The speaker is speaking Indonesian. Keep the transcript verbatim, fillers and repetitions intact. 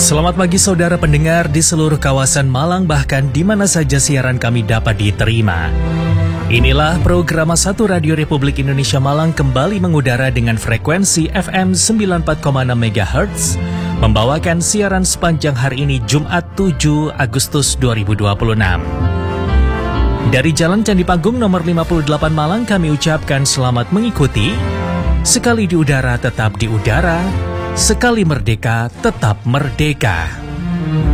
Selamat pagi saudara pendengar di seluruh kawasan Malang, bahkan di mana saja siaran kami dapat diterima. Inilah program satu Radio Republik Indonesia Malang kembali mengudara dengan frekuensi F M sembilan puluh empat koma enam megahertz, membawakan siaran sepanjang hari ini Jumat tujuh Agustus dua ribu dua puluh enam. Dari Jalan Candi Panggung nomor lima puluh delapan Malang kami ucapkan selamat mengikuti. Sekali di udara tetap di udara, sekali merdeka tetap merdeka.